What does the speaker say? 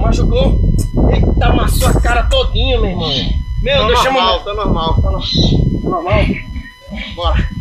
Machucou? Eita, amassou a cara todinha, meu irmão. Meu Deus, chama o médico. Tá normal. Tá normal? Bora.